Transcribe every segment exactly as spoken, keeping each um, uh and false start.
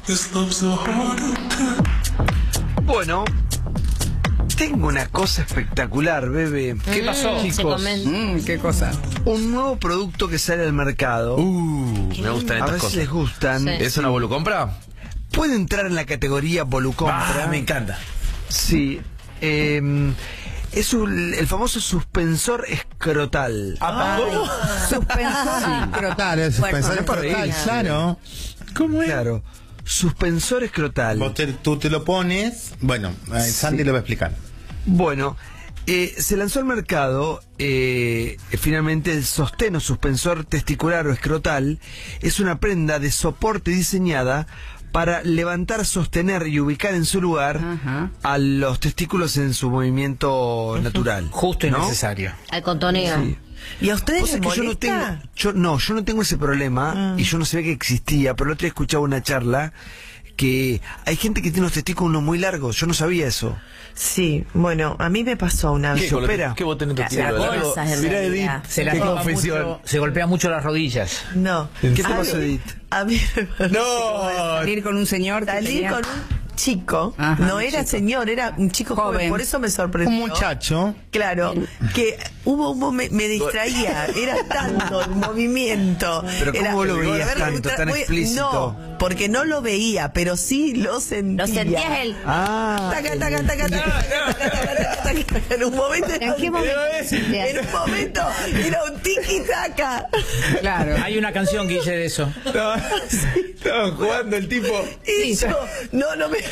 Bueno, tengo una cosa espectacular, bebé. ¿Qué pasó, Mm, chicos? Mm, ¿Qué cosa? Un nuevo producto que sale al mercado. Uh, me gustan a estas ver si cosas. les gustan. Sí. ¿Es una volucompra? Puede entrar en la categoría volucompra. Ah, me encanta. Sí. eh, es un- el famoso suspensor escrotal. ¿Cómo? Suspensor escrotal, el suspensor Pensar para escrotal, reír. claro. ¿Cómo es? Claro. Suspensor escrotal. Vos te- tú te lo pones. Bueno, eh, Sandy Sí. lo va a explicar. Bueno, eh, se lanzó al mercado eh, finalmente el sostén o suspensor testicular o escrotal. Es una prenda de soporte diseñada para levantar, sostener y ubicar en su lugar Ajá. a los testículos en su movimiento natural. Justo y ¿no? necesario. Al contoneo. Sí. ¿Y a ustedes Vos les sabés que yo no tengo, molesta? yo no, yo no tengo ese problema y yo no sabía que existía, pero el otro día escuchaba una charla que hay gente que tiene los testículos muy largos, yo no sabía eso. Sí, bueno, a mí me pasó una ¿Qué? vez. se opera? ¿Qué vos tenés tu Las tiro? bolsas, en Mirá, realidad. Edith, se Qué lastima confesión. mucho, se golpea mucho las rodillas. No. ¿Qué te A pasó, mí- Edith? A mí me pasó. No. Salir con un señor que Salí tenía- con un chico, Ajá, no un era chico. señor, era un chico joven, Joven. por eso me sorprendió. Un muchacho. Claro, que hubo un momen- me distraía, era tanto el movimiento. Pero ¿cómo Era- vos lo a veías ver, tanto, tra- tan voy- explícito? No, porque no lo veía, pero sí lo sentía. Lo sentías él. Ah, Taca, taca, taca, taca, taca, taca, taca, taca. En un momento. ¿En qué momento? En un momento era un tiki taca. Claro. Hay una canción que dice de eso. estaba jugando el tipo. Y yo, no, no me.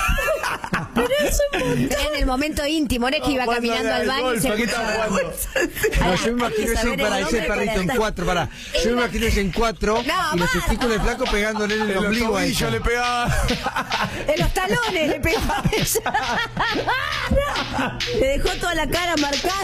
En el momento íntimo, no es que iba caminando al baño y se escuchaba. No, yo me imagino ese Saber para el ese nombre perrito en para- cuatro, para. Yo me imagino ese en cuatro No, y los va. testículos de flaco pegándole en el ombligo a ella. pegaba. En los talones le pegaba a ella. Le dejó toda la cara marcada.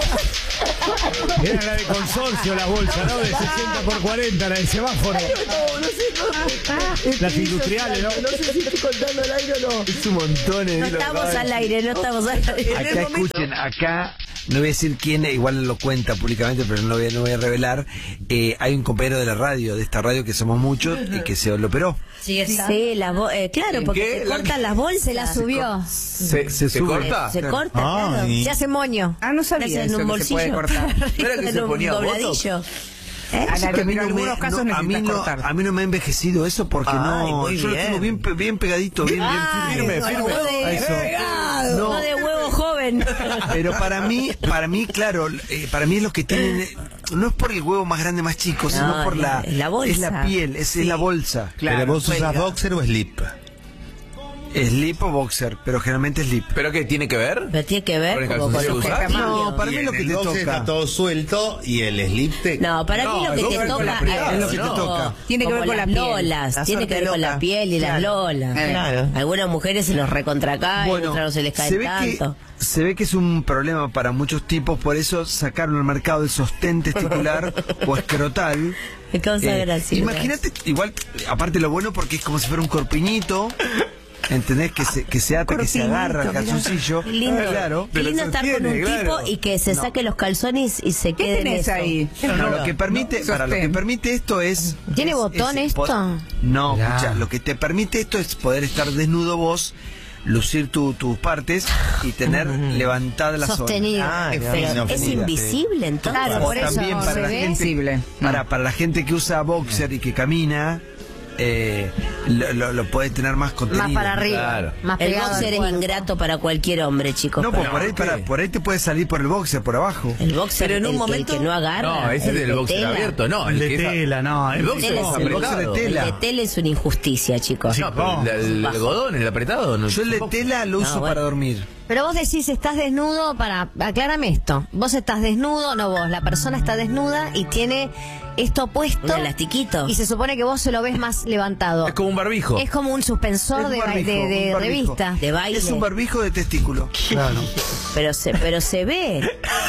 Era la de consorcio, la bolsa, ¿no? De sesenta por cuarenta, la del semáforo. No, no sé, no. Las industriales, ¿no? No sé si estoy contando al aire o no. Es un montón. No estamos al aire, no estamos al aire. En el Acá momento- escuchen, acá no voy a decir quién, igual lo cuenta públicamente, pero no lo voy, a- no voy a revelar. Eh, hay un compañero de la radio, de esta radio que somos muchos, y que se lo operó. Sí, la bo- eh, claro, ¿En porque qué? se La- cortan las bolsas. Se la subió. ¿Se, Se se sube. corta? Se corta, claro. Ay. Se hace moño. Ah, no sabía Se hace en eso, un que se puede bolsillo. cortar. ¿No era que En se un ponía dobladillo. ¿Eh? A la- Que a mí pero no en me- algunos casos no, a, mí necesitas no, cortar. a mí no me ha envejecido eso porque Ay, no. muy Yo lo bien. tengo bien, pe- bien pegadito, bien, bien Ay, firme. no, firme. no de, A eso. no. No. de huevo joven. Pero para mí, para mí, claro, eh, para mí es lo que tienen, eh, no es por el huevo más grande, más chico, sino No, por la, es la bolsa. es la piel, es, es la bolsa. Claro. ¿Pero vos usás Cuelga. boxer o slip? Slip o boxer, pero generalmente slip. ¿Pero qué tiene que ver? Pero tiene que ¿Con ver el como con calzoncillo los que usás? tamaños. No, para mí Y es lo en que el te boxer toca. está todo suelto y el slip te... No, para No, mí lo el que boxer te con la toca piel, es lo que te como- toca. Tiene que ver como con la las piel. lolas, La tiene que ver suerte con la loca. piel y las Claro. lolas. Eh. Claro. Algunas mujeres se los recontracaen, otras no se les cae se ve que tanto. se ve que es un problema para muchos tipos, por eso sacaron al mercado el sostén testicular o escrotal. Me causa Eh, gracia. Imagínate, igual, aparte lo bueno porque es como si fuera un corpiñito. ¿Entendés? Que se, que se ata, que se Corpinito, agarra el mirá. calzoncillo. Qué lindo, Claro. qué lindo estar con un tipo y que se saque los calzones y se ¿Qué quede en tenés eso. ahí? No, no, lo que permite, no, para lo que sostén. permite esto es. ¿Tiene es- botón es esto? po- No, Ya. escucha, lo que te permite esto es poder estar desnudo vos, lucir tu- tus partes y tener levantada la Sostenido. Ah, zona. no. Pero Fino, es finita. invisible entonces. Claro, O por eso también no para se la ve. gente, Visible. para, para la gente que usa boxer y que camina, eh, lo, lo, lo puede tener más contenido. Más para arriba. Claro. Más El pegado boxer al es cuerpo. Ingrato para cualquier hombre, chicos. No, pues pero por ahí, para, por ahí te puede salir por el boxer, por abajo. el boxer, Pero en un el, que- momento- el que no agarra. No, ese el es del de boxer tela. abierto, no. El que de es- tela, no. El El boxer tela es es el boxer de apretado. tela. El de tela es una injusticia, chicos. No, pero el, el algodón, el apretado. No, Yo el de tela lo uso No, bueno. para dormir. Pero vos decís, estás desnudo para... Aclárame esto. Vos estás desnudo, no vos. La persona está desnuda y tiene esto puesto. Un elastiquito. Y se supone que vos se lo ves más levantado. Es como un barbijo. Es como un suspensor Es un de, ba- barbijo, de, de un barbijo. revista. De baile. Es un barbijo de testículo. Claro. Pero se, pero se ve.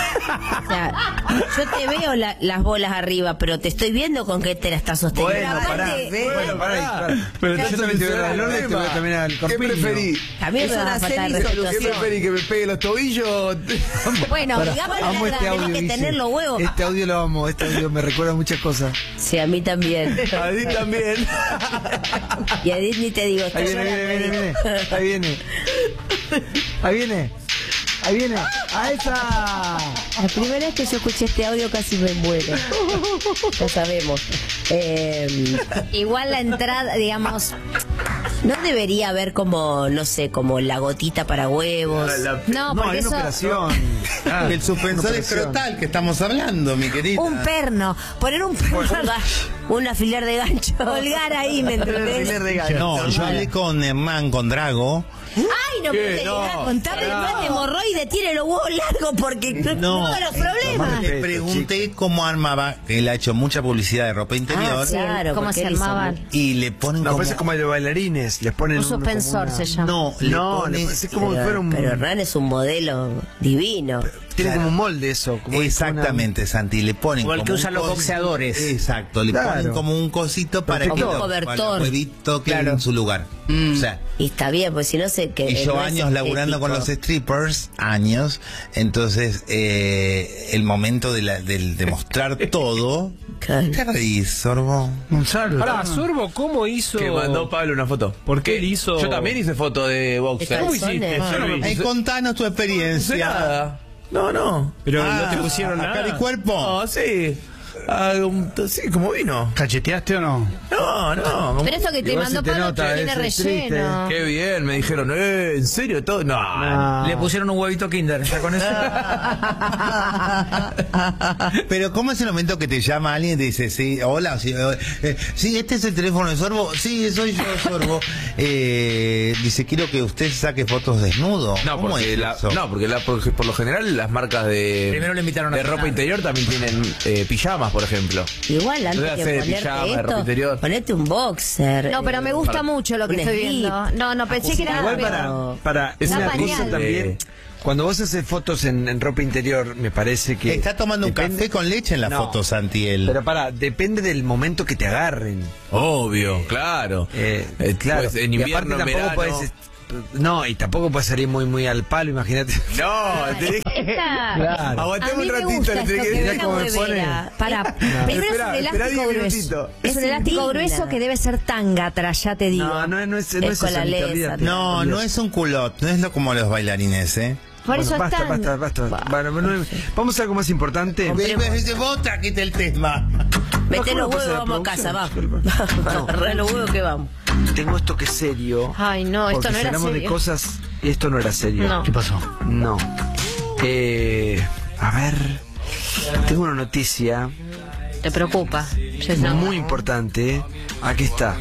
O sea, yo te veo la- las bolas arriba, pero te estoy viendo con qué tela estás sosteniendo. Bueno, Pero pará. aparte, Bueno, pará. pará. Pero yo también te veo la el Lola y te veo también al ¿Qué corpiño. preferís? también Es me va una a faltar semidisolución. respeto. ¿Qué preferís? y que me pegue los tobillos. Bueno, Para- digamos amo este audio, que Guille. tener los huevos. Este audio lo amo, este audio me recuerda muchas cosas. Sí, a mí también. A mí también. Y a Disney te digo, Ahí viene, viene, viene, viene. Ahí viene. Ahí viene. Ahí viene. ¡A esa! La primera vez que yo escuché este audio casi me muero. Lo sabemos. Eh, igual la entrada, digamos, no debería haber como, no sé, como la gotita para huevos. No, No, porque hay una eso... operación. Ah, El suspensor una operación. escrotal que estamos hablando, mi querida. Un perno, poner un perno, un alfiler de gancho, colgar ahí, ¿me entendés? Alfiler de gancho. No, yo hablé con Hernán, con Drago. Ay, no ¿Qué? puede No, llegar a contarle no. más de hemorroide, tiene los huevos largos porque No. todos los problemas. Le pregunté cómo armaba, que él ha hecho mucha publicidad de ropa interior. Ah, claro, ¿Cómo porque se él hizo armaban? mucho. Y le ponen No, como... pues es como el de bailarines. Les ponen Un uno como suspensor una- se llama. No, le No, ponen... le parece como si Pero, fuera un. pero Hernán es un modelo divino. Tiene Claro. como un molde eso. Como Exactamente, Santi, le ponen Como el que un usan los cosito- boxeadores. Exacto, le Claro. ponen como un cosito para Como que un los- cobertor. para los huevitos queden Claro. en su lugar. O sea, Y está bien, pues si no sé que. y yo no es años laburando con los estético. strippers, años, entonces eh, el momento de, la, del- de mostrar todo. Claro. ¿Qué reís, Sorbo? Gonzalo. Pará, Sorbo, ¿cómo hizo? Que mandó Pablo una foto. ¿Por qué él hizo? Yo también hice foto de boxer. ¿Cómo hiciste? Ah. Yo no me Ay, puse- contanos tu No hice experiencia. nada. No, no. Pero Ah, no te pusieron ¿a nada. cara y cuerpo? No, sí. Ah, un- sí, como vino. ¿Cacheteaste o no? No, no. Pero esto que te Igual mandó se te Pablo nota, tiene es- es relleno. Qué bien, me dijeron, eh, ¿en serio todo? No. No. Le pusieron un huevito Kinder, ¿ya con eso? Pero ¿cómo es el momento que te llama alguien y te dice, sí, hola, sí, eh, sí, este es el teléfono de Sorbo, sí, soy yo, Sorbo. Eh, dice, quiero que usted saque fotos desnudo. No, ¿Cómo porque, es la, eso? no, porque la, por, por lo general las marcas de, Primero le invitaron a de cenar. ropa interior también tienen eh, pijamas, por ejemplo. Igual antes Yo voy a que hacer ponerte pijama, de ropa esto, interior. ponete un boxer. No, pero me eh, gusta para- mucho lo que un estoy slip. viendo. No, no, pensé que era Igual pero- para, para Es una una cosa pañal. también, cuando vos haces fotos en, en ropa interior, me parece que... Está tomando un depende- café con leche en la No. foto, Santiel. Pero para, depende del momento que te agarren. Obvio, claro. Eh, Eh, claro, pues, en y invierno, aparte en tampoco verano. puedes... No, y tampoco puedes salir muy muy al palo, imagínate. No, tenés que... Esta- Claro. A Aguantemos mí un me ratito, gusta le esto tenés que que decir ve la cómo me huevera. Para, primero es un Espera, espera elástico diez grueso. minutitos. Es un elástico divina. grueso que debe ser tanga atrás, ya te digo. No, no, no es, no es con eso, la Anita, lesa, olvídate. No, no es un culot, no es lo como los bailarines, ¿eh? Por eso Bueno, basta, están. basta, basta. Bueno, bueno, vamos a algo más importante. Ve, ve, ve, Vos trajiste el tema. Mete ¿cómo los pasa huevos, la vamos a casa, producción? vamos. Agarrá los huevos que vamos. Tengo esto que es serio. Ay, no, esto porque no si era hablamos de serio. cosas y esto no era serio. No. ¿Qué pasó? No. Eh, a ver, tengo una noticia Te preocupa. Jess, no. muy importante. Aquí está.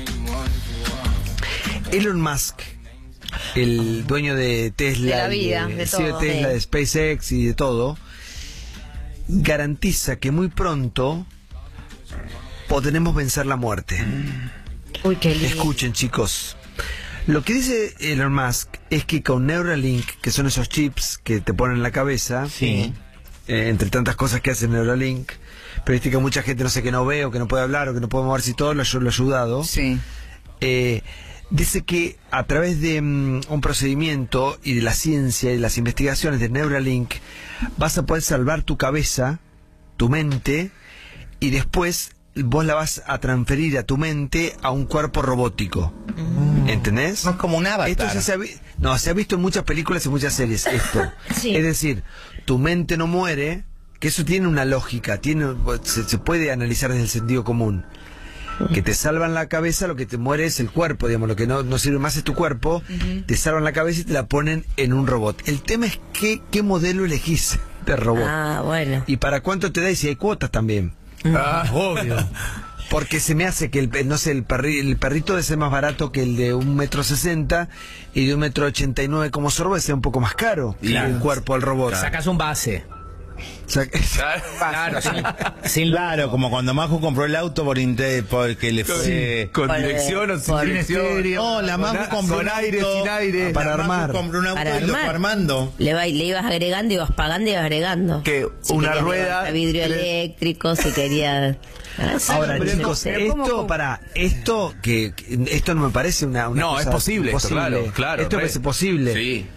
Elon Musk, el dueño de Tesla, De la vida, y de sí, todo. Tesla, Sí. de SpaceX y de todo, garantiza que muy pronto podremos vencer la muerte. Uy, qué lindo. Escuchen, chicos. Lo que dice Elon Musk es que con Neuralink, que son esos chips que te ponen en la cabeza, Sí. eh, entre tantas cosas que hace Neuralink, pero viste que mucha gente no sé que no ve o que no puede hablar o que no puede moverse y todo, lo, lo he ayudado. Sí. Eh, dice que a través de mm, un procedimiento y de la ciencia y las investigaciones de Neuralink vas a poder salvar tu cabeza, tu mente, y después vos la vas a transferir a tu mente a un cuerpo robótico. ¿Entendés? No es como un avatar. Esto ya se ha, vi- no, se ha visto en muchas películas y muchas series. Esto. Sí. Es decir, tu mente no muere, que eso tiene una lógica, tiene, se, se puede analizar desde el sentido común. Que te salvan la cabeza, lo que te muere es el cuerpo, digamos, lo que no, no sirve más es tu cuerpo, te salvan la cabeza y te la ponen en un robot. El tema es que, qué modelo elegís de robot. Ah, bueno. Y para cuánto te da y si hay cuotas también. Ah, obvio. Porque se me hace que el, no sé, el, perri- el perrito debe ser más barato que el de un metro sesenta y de un metro ochenta y nueve como Sorbo sea un poco más caro y Claro. el cuerpo al robot. Sacas un base. O sea, Claro, sin, sin Claro, como cuando Majo compró el auto por inte- porque le fue... Con Por- dirección o sin por- dirección. No, la Majo Con- compró con un aire, auto, sin aire. la Para Majo armar. compró un auto Para y lo fue armar. armando. Le, va, le ibas agregando, ibas pagando y ibas agregando. Que Si una querías rueda- levantar vidrio eléctrico, si quería. Ah, sí. ahora, pero chicos, no, pero ¿cómo- esto cómo? para esto que, que esto no me parece una, una No, cosa es posible esto, imposible. claro, claro. Esto re. parece posible. Sí.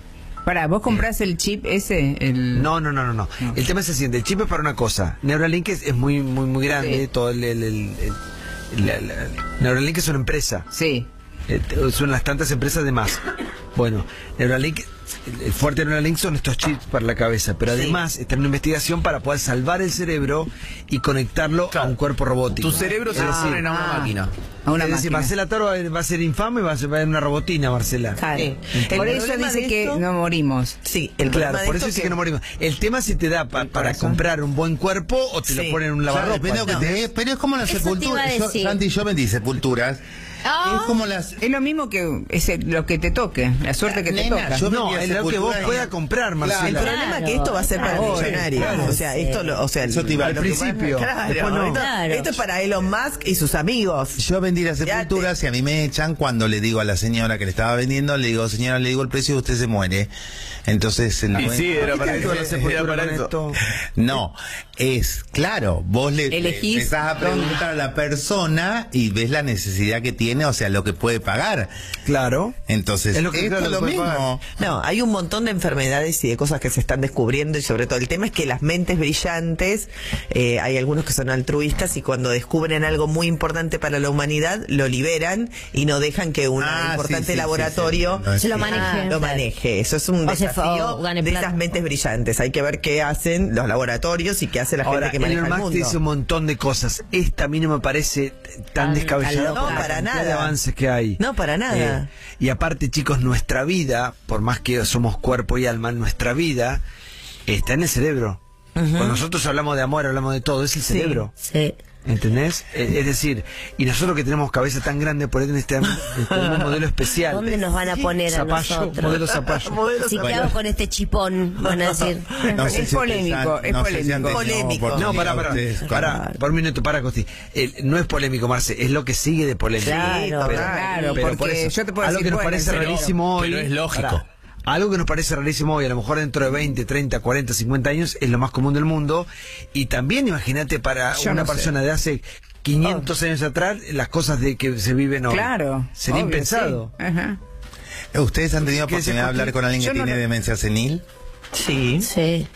Pará, ¿vos comprás el chip ese? El... No, no, no, no, no. No. El tema es el siguiente, el chip es para una cosa. Neuralink es, es muy, muy, muy grande, Sí. todo el, el, el- el- la- la- Neuralink es una empresa. Sí. Eh, son las tantas empresas de más. Bueno, Neuralink, el, el fuerte de Neuralink son estos chips para la cabeza, pero además está en una investigación para poder salvar el cerebro y conectarlo a un cuerpo robótico. Tu cerebro se Es lo decir, ponen a una ah. máquina. A una es decir, máquina. Marcela Toro va, va a ser infame, va a ser va a ser una robotina, Marcela. Claro. Sí. Por El eso problema dice de que esto- no morimos. Sí, el Claro, problema de por eso esto dice que no morimos. El tema es si te da pa- para corazón. comprar un buen cuerpo o te Sí. lo ponen en un Claro, lavarropa. depende de lo que te dé, pero es como las Eso te iba a sepulturas. Yo, decir. Santi, yo vendí sepulturas. Ah. Es como las. Es lo mismo que es el- lo que te toque, la suerte que te Nena, toca. yo No, vendía es lo que vos sepulturas puedas y- comprar, Marcela. El problema Claro, es que esto va a ser para claro. millonarios. Claro. o sea, esto lo, o sea, Eso te iba a- lo al que principio. pasa- Claro, Después no. esto, Claro. esto es para Elon Musk y sus amigos. Yo vendí las sepulturas y a mí me echan cuando le digo a la señora que le estaba vendiendo, le digo, señora, le digo el precio y usted se muere. Entonces el Y dueño- sí, era para ¿Qué te eso. la sepultura Era para con eso. esto? No, es claro, vos le le Elegís empezás a preguntar a la persona y ves la necesidad que tiene, o sea, lo que puede pagar. Claro. Entonces, Es lo que- esto claro, es lo lo que puede mismo. No, hay un montón de enfermedades y de cosas que se están descubriendo y sobre todo el tema es que las mentes brillantes, eh, hay algunos que son altruistas y cuando descubren algo muy importante para la humanidad, lo liberan y no dejan que un Ah, importante sí, sí, laboratorio sí, sí. Se lo Sí. maneje. lo maneje. Eso es un O se desafío o gane de plata. esas mentes brillantes. Hay que ver qué hacen los laboratorios y qué hace la Ahora, gente que maneja Elon el Musk mundo. dice un montón de cosas. Esta a mí no me parece tan Tan- descabellada tan por loca. la No, para cantidad de nada. avances que hay. No, para nada. Eh, y aparte, chicos, nuestra vida, por más que somos cuerpo y alma, nuestra vida está en el cerebro. Cuando nosotros hablamos de amor, hablamos de todo, es el cerebro. Sí. ¿Entendés? Eh, Es decir, y nosotros que tenemos cabeza tan grande, por ahí este, tenemos un modelo especial. ¿Dónde nos van a poner a Zapallo, nosotros? modelo zapallo. Sí, ¿qué hago con este chipón? Van a decir. No sé Es si polémico, ustedes es han- no sé si han polémico. tenido Polémico. oportunidad No, pará, pará, ustedes con- pará, por un minuto, para, Costi. El- no es polémico, Marce, es lo que sigue de polémico. Claro, pero, claro, pero porque por eso, yo te puedo algo decir, que nos bueno, parece pero- rarísimo hoy. pero es lógico. Pará, algo que nos parece rarísimo hoy, a lo mejor dentro de veinte, treinta, cuarenta, cincuenta años, es lo más común del mundo. Y también, imagínate, para Yo una no sé. persona de hace quinientos años atrás, las cosas de que se viven hoy. Claro. Sería obvio, impensado. sí. Ajá. ¿Ustedes han tenido ¿Qué oportunidad de decís, hablar Coqui? con alguien que Yo no tiene lo- demencia senil? Sí. Sí.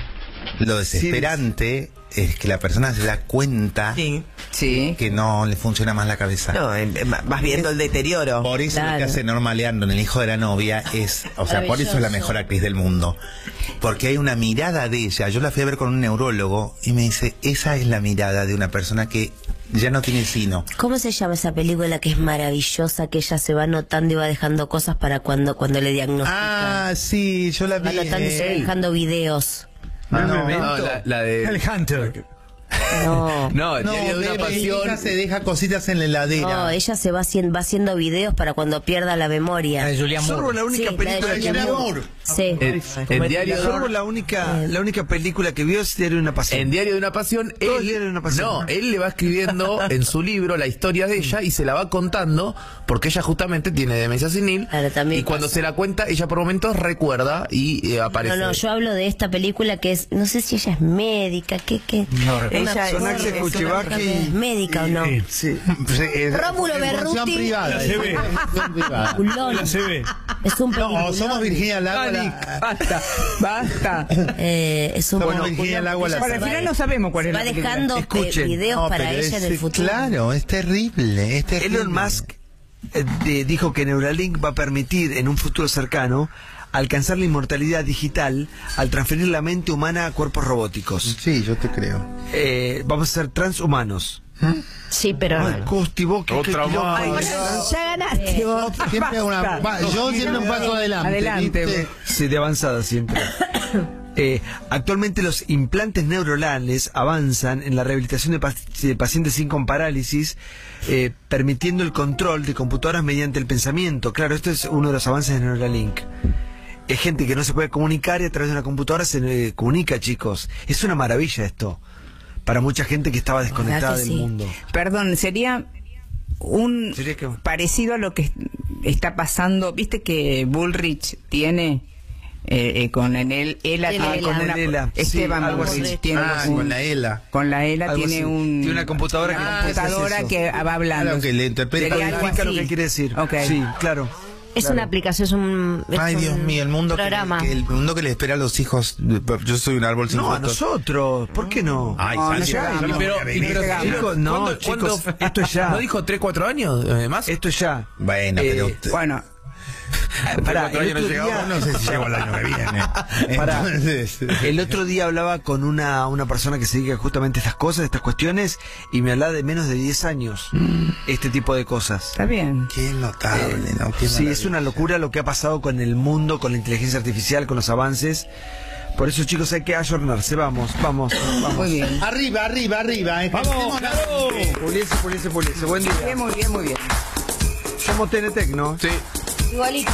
Lo desesperante es que la persona se da cuenta Sí. Sí. que no le funciona más la cabeza. No, eh, eh, vas viendo el deterioro. Por eso lo que Claro. hace Norma Leandro en El hijo de la novia es, o sea, por eso es la Maravilloso. mejor actriz del mundo. Porque hay una mirada de ella. Yo la fui a ver con un neurólogo y me dice, esa es la mirada de una persona que ya no tiene sino. ¿Cómo se llama esa película que es maravillosa, que ella se va anotando y va dejando cosas para cuando, cuando le diagnostican? Ah, sí, yo la vi. va anotando y se va eh, dejando videos. no, No, no, la, la de. El Hunter. No. No, el no, diario de una bebe, pasión. ella se deja cositas en la heladera. No, ella se va haciendo, va haciendo videos para cuando pierda la memoria. La de Julian Sorbo, Moore. la única Sí, película la de que Julian vio. Moore. Sí. El, el diario de Sorbo, la única, la única película que vio es Diario de una pasión. En Diario de una Pasión, Todo él, Diario de una Pasión. no, él le va escribiendo en su libro la historia de ella y se la va contando porque ella justamente tiene demencia senil Claro, también y cuando pasa. se la cuenta ella por momentos recuerda y eh, aparece. No, no, yo hablo de esta película que es, no sé si ella es médica, ¿qué, qué? No recuerdo. Una- Ella Son es- Axel es una- Kuchevaski y- ¿Es médica o no? Sí. Sí, es- Rómulo información Berruti. privada, La C B. información privada. Peliculón. La se ve. Es un No, peliculón. somos Virginia Lago. Dani, la- basta, basta. Eh, es un Somos bueno, Virginia Lago, la- Para el final no sabemos cuál es va la película. dejando eh, Escuchen. videos No, para pero ella es- en el futuro. Claro, es terrible, es terrible. Elon Musk eh, de- dijo que Neuralink va a permitir en un futuro cercano alcanzar la inmortalidad digital al transferir la mente humana a cuerpos robóticos. Sí, yo te creo. Eh, vamos a ser transhumanos. Sí, pero Ay, Costi, vos, qué- qué Otra quilombo. más. Ay, ya ganaste vos. Siempre una, va, yo siempre un paso adelante. Adelante. ¿viste? Sí, de avanzada siempre. Eh, actualmente los implantes neuronales avanzan en la rehabilitación de, pac- de pacientes sin con parálisis, eh, permitiendo el control de computadoras mediante el pensamiento. Claro, esto es uno de los avances de Neuralink. Es gente que no se puede comunicar y a través de una computadora se eh, comunica, chicos. Es una maravilla esto. Para mucha gente que estaba desconectada que del sí? mundo. Perdón, sería un Sería que- parecido a lo que está pasando. ¿Viste que Bullrich tiene eh, eh, con el ELA? Tiene tiene ELA. con Con una- el ELA, sí, Esteban algo así. Bullrich tiene Ah, un- con la ELA. con la ELA Algo tiene así. un Tiene una computadora que una no puede hacer computadora eso. que va hablando. Claro, que le interpreta. Sería algo Explica lo así. que quiere decir. Ok. Sí, claro. Es Claro. una aplicación, es un. es Ay, un Dios mío, el mundo que, programa. que- el mundo que le espera a los hijos. Yo soy un árbol sin No, a fotos. nosotros. ¿Por qué no? Ay, No, Santi, no llegamos. yo no Pero, voy a y vivir. pero- Chicos, no, ¿cuándo- chicos, cuándo- esto es ya. ¿No dijo tres, cuatro años eh, más? Esto es ya. Bueno, Eh, pero usted- Bueno, Pará, cuatro el años no otro llegamos, día- no sé si llego el año que viene. Pará. Entonces, El otro día hablaba con una, una persona que se dedica justamente a estas cosas, a estas cuestiones, y me hablaba de menos de diez años este tipo de cosas. está bien. qué notable, ¿no? Qué Sí, es maravilla. una locura lo que ha pasado con el mundo, con la inteligencia artificial, con los avances. Por eso, chicos, hay que ayornarse. Vamos, vamos, vamos. Muy bien. Arriba, arriba, arriba. eh. ¡Vamos, claro! Puliese, puliese, puliese. Buen día. Bien, muy bien, muy bien. Somos T N Tecno. Sí. Igualito.